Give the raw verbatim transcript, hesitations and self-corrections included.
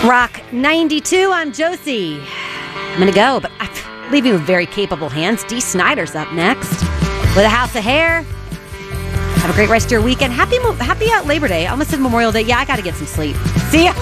Rock ninety-two, I'm Josie. I'm going to go, but I leave you with very capable hands. Dee Snider's up next with a House of Hair. Have a great rest of your weekend. Happy, happy uh, Labor Day. I almost said Memorial Day. Yeah, I got to get some sleep. See ya.